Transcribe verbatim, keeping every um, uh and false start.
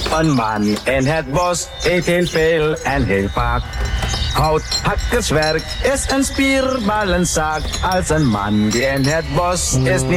Een man in het bos eet heel veel en heel vaak. Houthakkerswerk is een spierballenzak. Als een man die in het bos is niet